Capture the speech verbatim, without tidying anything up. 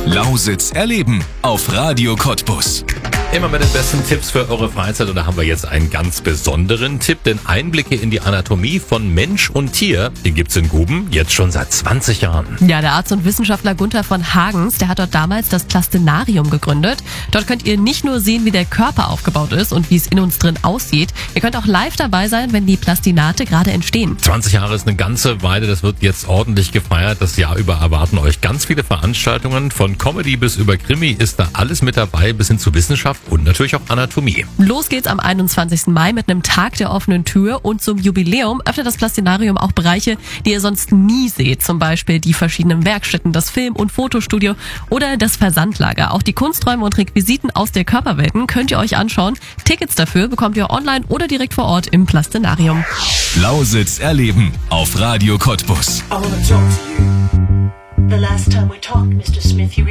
Lausitz erleben auf Radio Cottbus. Immer mit den besten Tipps für eure Freizeit, und da haben wir jetzt einen ganz besonderen Tipp, denn Einblicke in die Anatomie von Mensch und Tier, die gibt's in Guben jetzt schon seit zwanzig Jahren. Ja, der Arzt und Wissenschaftler Gunther von Hagens, der hat dort damals das Plastenarium gegründet. Dort könnt ihr nicht nur sehen, wie der Körper aufgebaut ist und wie es in uns drin aussieht, ihr könnt auch live dabei sein, wenn die Plastinate gerade entstehen. zwanzig Jahre ist eine ganze Weile, das wird jetzt ordentlich gefeiert. Das Jahr über erwarten euch ganz viele Veranstaltungen, von Comedy bis über Krimi ist da alles mit dabei, bis hin zu Wissenschaft und natürlich auch Anatomie. Los geht's am einundzwanzigsten Mai mit einem Tag der offenen Tür, und zum Jubiläum öffnet das Plastinarium auch Bereiche, die ihr sonst nie seht. Zum Beispiel die verschiedenen Werkstätten, das Film- und Fotostudio oder das Versandlager. Auch die Kunsträume und Requisiten aus der Körperwelten könnt ihr euch anschauen. Tickets dafür bekommt ihr online oder direkt vor Ort im Plastinarium. Lausitz erleben auf Radio Cottbus. I wanna talk to you. The last time we talked, Mister Smith, you